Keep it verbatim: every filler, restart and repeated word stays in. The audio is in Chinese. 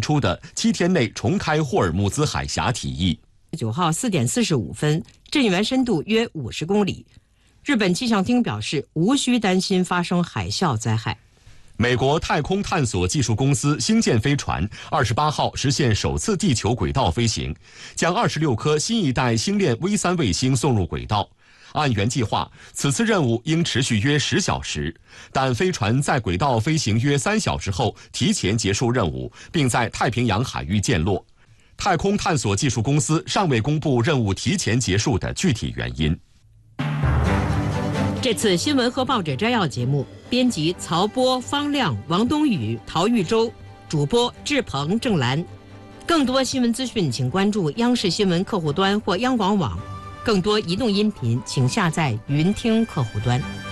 出的七天内重开霍尔木兹海峡提议。 九号四点四十五分，震源深度约五十公里。日本气象厅表示，无需担心发生海啸灾害。 美国太空探索技术公司星舰飞船二十八号实现首次地球轨道飞行，将二十六颗新一代星链 V 三卫星送入轨道。按原计划，此次任务应持续约十小时，但飞船在轨道飞行约三小时后提前结束任务，并在太平洋海域降落。太空探索技术公司尚未公布任务提前结束的具体原因。 这次新闻和报纸摘要节目，编辑曹波、方亮、王冬雨、陶玉洲，主播志鹏、郑兰。更多新闻资讯，请关注央视新闻客户端或央广网。更多移动音频，请下载云听客户端。